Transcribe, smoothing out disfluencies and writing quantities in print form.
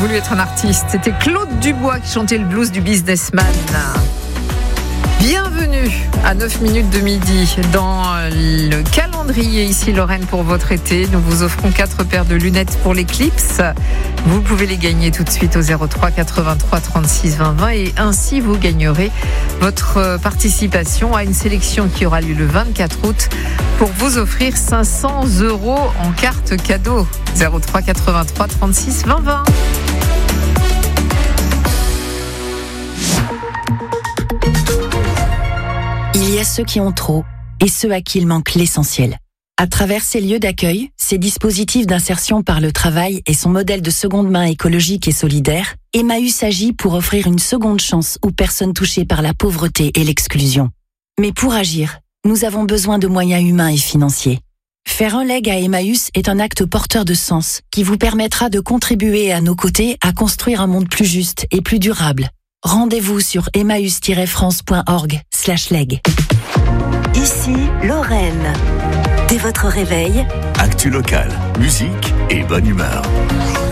voulu être un artiste. C'était Claude Dubois qui chantait le blues du businessman. Bienvenue à 9 minutes de midi dans le calendrier ici Lorraine pour votre été. Nous vous offrons 4 paires de lunettes pour l'éclipse. Vous pouvez les gagner tout de suite au 03 83 36 20 20 et ainsi vous gagnerez votre participation à une sélection qui aura lieu le 24 août pour vous offrir 500 € en carte cadeau. 03 83 36 20 20. Il y a ceux qui ont trop et ceux à qui il manque l'essentiel. À travers ces lieux d'accueil, ces dispositifs d'insertion par le travail et son modèle de seconde main écologique et solidaire, Emmaüs agit pour offrir une seconde chance aux personnes touchées par la pauvreté et l'exclusion. Mais pour agir, nous avons besoin de moyens humains et financiers. Faire un leg à Emmaüs est un acte porteur de sens qui vous permettra de contribuer à nos côtés à construire un monde plus juste et plus durable. Rendez-vous sur emmaüs-france.org/leg. Ici, Lorraine. Dès votre réveil, actu local, musique et bonne humeur.